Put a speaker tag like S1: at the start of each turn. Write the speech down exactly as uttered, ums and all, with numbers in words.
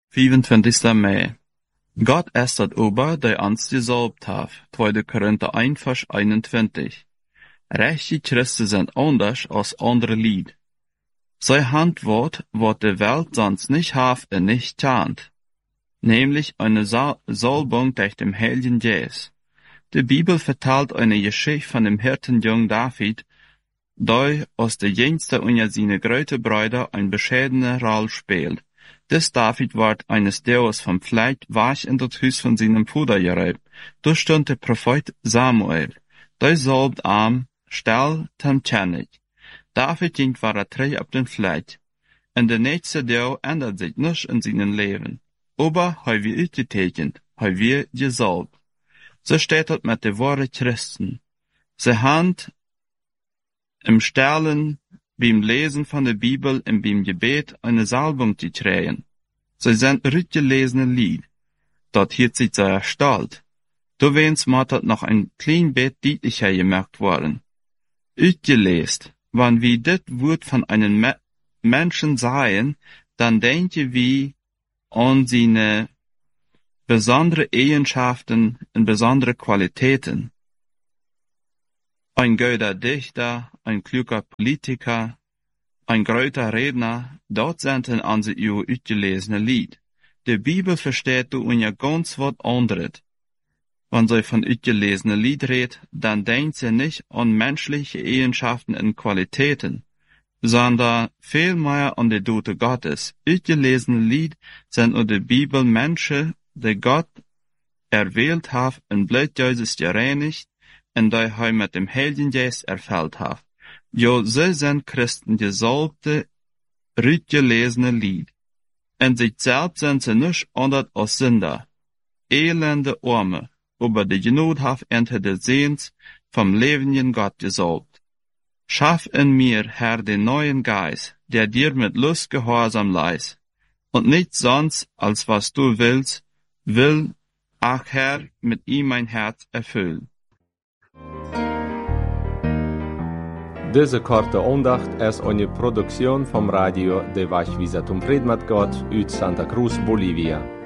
S1: vierundzwanzigste Mai. Gott ist dat Ober, der ans gesalbt hat. tweede Korinther één vers eenentwintig. Rechte Christen sind anders als andere Lied. Sein Handwort, wat de Welt sonst nicht hat und nicht tarnt. Nämlich eine Sa Salbung durch dem Heiligen Geist. Die Bibel vertelt eine Geschichte von dem Hirtenjungen David, der aus der jüngste unter seine große Brüder ein bescheidene Rolle spielt. Des David ward eines Tages vom Fleid wach in das Haus von seinem Bruder geräubt. Da stund der Prophet Samuel. Der salbt arm, still, temtjennig. David ging war er treu auf den Fleid. Und der nächste Tag ändert sich nichts in seinem Leben. Aber er wird uitgetekend, er wird gesalbt. So steht es mit den wahren Christen. Sie haben im Stellen, beim Lesen von der Bibel und beim Gebet eine Salbung zu kriegen. Sie sind rückgelesene Lied. Dort hielt sich sehr erstaunt. Du wenn's macht noch ein klein Bett deutlicher gemerkt worden. Uitgelesen, wenn wir das Wort von einem Me Menschen sagen, dann denken wir an seine besondere Eigenschaften und besondere Qualitäten. Ein guter Dichter, ein kluger Politiker, ein großer Redner, dort sind an sie ihr uitgelesene Lied. Die Bibel versteht du un ja ganz was anderes. Wenn sie von uitgelesene Lied redet, dann denkt sie nicht an menschliche Eigenschaften und Qualitäten, sondern vielmehr an die Dote Gottes. Uitgelesene Lied sind in der Bibel Menschen, die Gott erwählt hat und blutjäusig gereinigt, und die er mit dem Heiligen Geist erfüllt hat. Jo, sie sind Christen gesalbte, rückgelesene Lied. In sich selbst sind sie nicht anders als Sünder, elende Arme, aber die Genut hat unter der Sehens vom lebendigen Gott gesalbt. Schaff in mir, Herr, den neuen Geist, der dir mit Lust gehorsam leist, und nicht sonst, als was du willst, will, ach Herr, mit ihm mein Herz erfüllen.
S2: Deze korte aandacht is eine Produktion vom Radio de Wachwisatum Predmat Gott uit Santa Cruz, Bolivia.